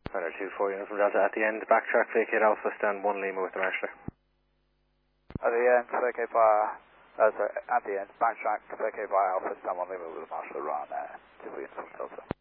Runner 24 Uniform Delta at the end, backtrack, vacate Alpha, stand 1 Lima with the marshaller. At the end, vacate via, at the end, backtrack, vacate via Alpha, stand 1 Lima with the marshaller, run 2 Uniform Delta.